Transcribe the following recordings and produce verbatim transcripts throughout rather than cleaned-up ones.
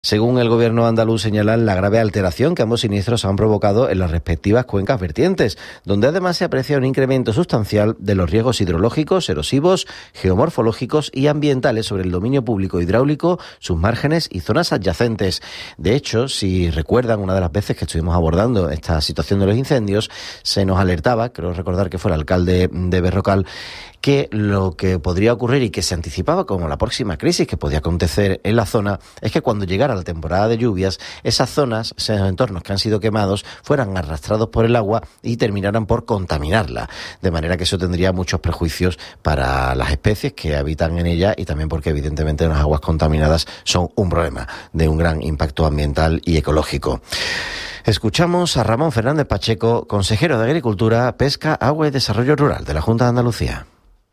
Según el gobierno andaluz, señalan la grave alteración que ambos siniestros han provocado en las respectivas cuencas vertientes, donde además se aprecia un incremento sustancial de los riesgos hidrológicos, erosivos, geomorfológicos y ambientales sobre el dominio público hidráulico, sus márgenes y zonas adyacentes. De hecho, si recuerdan, una de las veces que estuvimos abordando esta situación de los incendios, se nos alertaba, creo recordar que fue el alcalde de Berrocal, que lo que podría ocurrir y que se anticipaba como la próxima crisis que podía acontecer en la zona es que cuando llegara la temporada de lluvias, esas zonas, esos entornos que han sido quemados, fueran arrastrados por el agua y terminaran por contaminarla. De manera que eso tendría muchos prejuicios para las especies que habitan en ella y también porque evidentemente las aguas contaminadas son un problema de un gran impacto ambiental y ecológico. Escuchamos a Ramón Fernández Pacheco, consejero de Agricultura, Pesca, Agua y Desarrollo Rural de la Junta de Andalucía.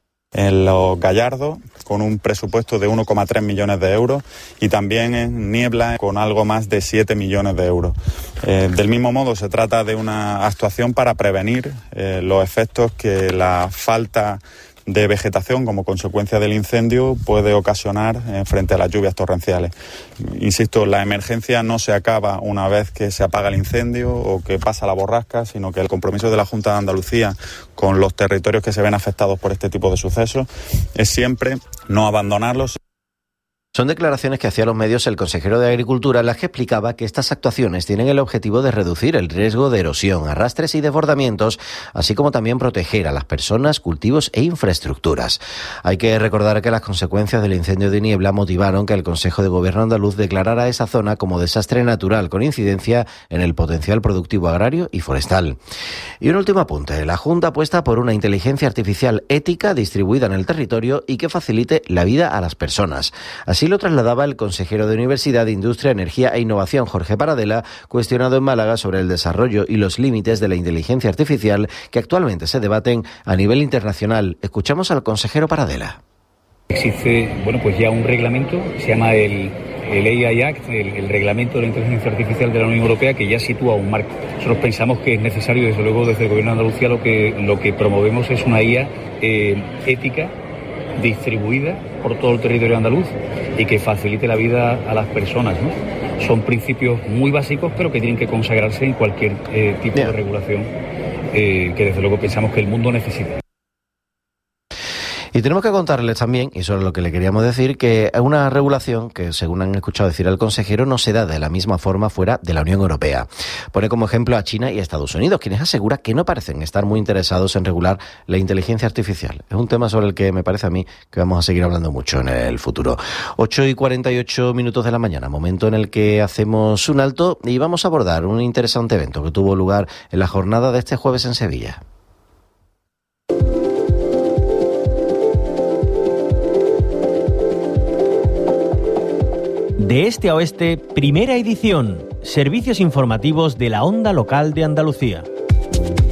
En Los Gallardos, con un presupuesto de uno coma tres millones de euros, y también en Niebla, con algo más de siete millones de euros. Eh, del mismo modo, se trata de una actuación para prevenir eh, los efectos que la falta de vegetación como consecuencia del incendio puede ocasionar eh, frente a las lluvias torrenciales. Insisto, la emergencia no se acaba una vez que se apaga el incendio o que pasa la borrasca, sino que el compromiso de la Junta de Andalucía con los territorios que se ven afectados por este tipo de sucesos es siempre no abandonarlos. Son declaraciones que hacía a los medios el consejero de Agricultura, en las que explicaba que estas actuaciones tienen el objetivo de reducir el riesgo de erosión, arrastres y desbordamientos, así como también proteger a las personas, cultivos e infraestructuras. Hay que recordar que las consecuencias del incendio de Niebla motivaron que el Consejo de Gobierno andaluz declarara esa zona como desastre natural con incidencia en el potencial productivo agrario y forestal. Y un último apunte. La Junta apuesta por una inteligencia artificial ética distribuida en el territorio y que facilite la vida a las personas. Así lo trasladaba el consejero de Universidad, Industria, Energía e Innovación, Jorge Paradela, cuestionado en Málaga sobre el desarrollo y los límites de la inteligencia artificial que actualmente se debaten a nivel internacional. Escuchamos al consejero Paradela. Existe, bueno, pues ya un reglamento, se llama el, el A I Act, el, el Reglamento de la Inteligencia Artificial de la Unión Europea, que ya sitúa un marco. Nosotros pensamos que es necesario, desde luego, desde el Gobierno de Andalucía lo que, lo que promovemos es una I A eh, ética, distribuida por todo el territorio andaluz y que facilite la vida a las personas, ¿no? Son principios muy básicos, pero que tienen que consagrarse en cualquier eh, tipo de regulación eh, que desde luego pensamos que el mundo necesita. Y tenemos que contarles también, y eso es lo que le queríamos decir, que es una regulación que, según han escuchado decir al consejero, no se da de la misma forma fuera de la Unión Europea. Pone como ejemplo a China y a Estados Unidos, quienes asegura que no parecen estar muy interesados en regular la inteligencia artificial. Es un tema sobre el que me parece a mí que vamos a seguir hablando mucho en el futuro. ocho y cuarenta y ocho minutos de la mañana, momento en el que hacemos un alto y vamos a abordar un interesante evento que tuvo lugar en la jornada de este jueves en Sevilla. De este a oeste, primera edición. Servicios informativos de la onda local de Andalucía.